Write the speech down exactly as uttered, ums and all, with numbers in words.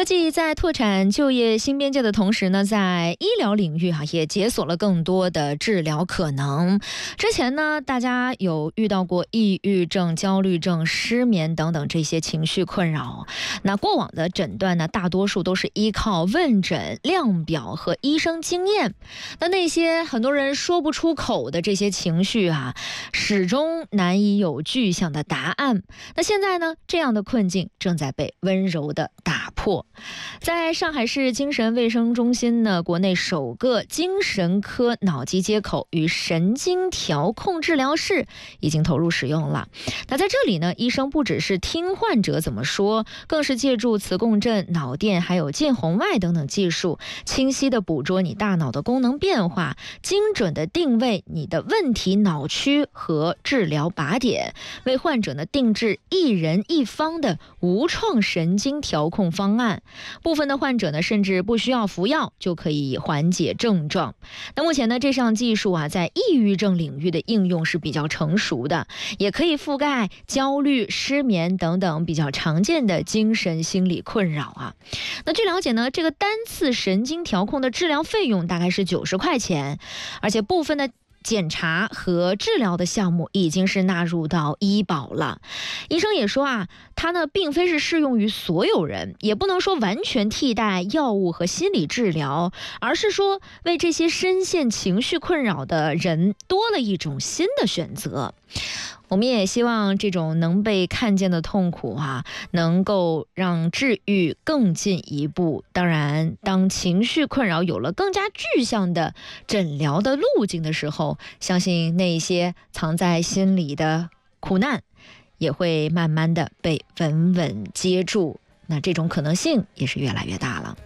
科技在拓展就业新边界的同时呢，在医疗领域啊也解锁了更多的治疗可能。之前呢，大家有遇到过抑郁症、焦虑症、失眠等等这些情绪困扰，那过往的诊断呢，大多数都是依靠问诊、量表和医生经验。那那些很多人说不出口的这些情绪啊，始终难以有具象的答案。那现在呢，这样的困境正在被温柔的打破。在上海市精神卫生中心呢，国内首个精神科脑机接口与神经调控治疗室已经投入使用了。那在这里呢，医生不只是听患者怎么说，更是借助磁共振、脑电还有见红外等等技术，清晰地捕捉你大脑的功能变化，精准地定位你的问题脑区和治疗靶点，为患者呢定制一人一方的无创神经调控方案。部分的患者呢，甚至不需要服药就可以缓解症状。那目前呢，这项技术啊，在抑郁症领域的应用是比较成熟的，也可以覆盖焦虑、失眠等等比较常见的精神心理困扰啊。那据了解呢，这个单次神经调控的治疗费用大概是九十块钱，而且部分的检查和治疗的项目已经是纳入到医保了。医生也说啊，它呢并非是适用于所有人，也不能说完全替代药物和心理治疗，而是说为这些深陷情绪困扰的人多了一种新的选择。我们也希望这种能被看见的痛苦啊，能够让治愈更进一步。当然，当情绪困扰有了更加具象的诊疗的路径的时候，相信那些藏在心里的苦难也会慢慢的被稳稳接住。那这种可能性也是越来越大了。